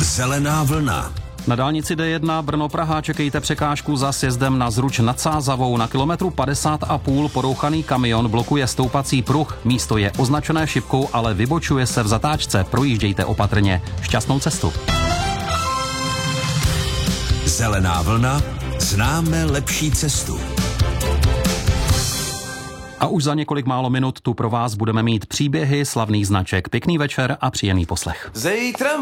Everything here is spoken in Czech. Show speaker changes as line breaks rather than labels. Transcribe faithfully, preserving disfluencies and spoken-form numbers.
Zelená vlna.
Na dálnici D jedna Brno-Praha čekejte překážku za sjezdem na Zruč nad Sázavou. Na kilometru padesát a půl porouchaný kamion blokuje stoupací pruh. Místo je označené šipkou, ale vybočuje se v zatáčce. Projíždějte opatrně. Šťastnou cestu.
Zelená vlna. Známe lepší cestu.
A už za několik málo minut tu pro vás budeme mít příběhy slavných značek. Pěkný večer a příjemný poslech.
Zítra